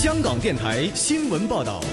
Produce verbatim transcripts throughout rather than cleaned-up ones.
香港电台新闻报道。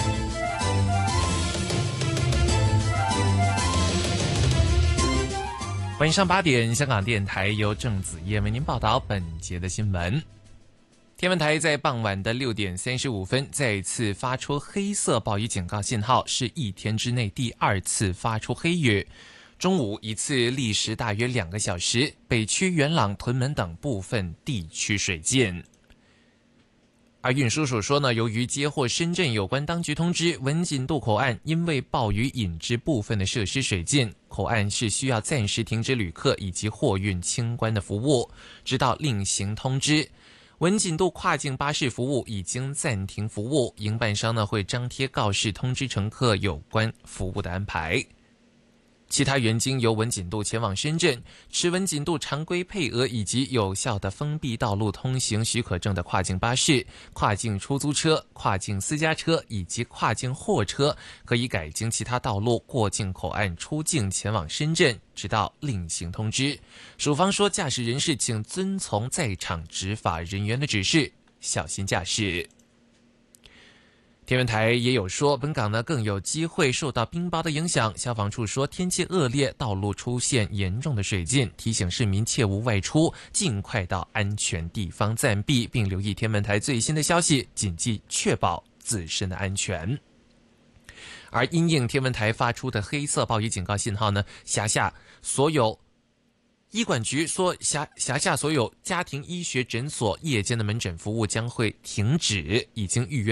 晚上八点，香港电台由郑子叶为您报道本节的新闻。天文台在傍晚的六点三十五分再次发出黑色暴雨警告信号，是一天之内第二次发出黑雨。中午一次历时大约两个小时，北区元朗、屯门等部分地区水浸。而运输署说呢，由于接获深圳有关当局通知，文锦渡口岸因为暴雨引致部分的设施水浸，口岸是需要暂时停止旅客以及货运清关的服务，直到另行通知。文锦渡跨境巴士服务已经暂停服务，营办商呢会张贴告示通知乘客有关服务的安排。其他原经由文锦渡前往深圳、持文锦渡常规配额以及有效的封闭道路通行许可证的跨境巴士、跨境出租车、跨境私家车以及跨境货车，可以改经其他道路过境口岸出境前往深圳，直到另行通知。署方说，驾驶人士请遵从在场执法人员的指示，小心驾驶。天文台也有说，本港呢更有机会受到冰雹的影响。消防处说，天气恶劣，道路出现严重的水浸，提醒市民切勿外出，尽快到安全地方暂避，并留意天文台最新的消息，谨记确保自身的安全。而因应天文台发出的黑色暴雨警告信号呢，辖下所有医管局说，辖辖下所有家庭医学诊所夜间的门诊服务将会停止，已经预约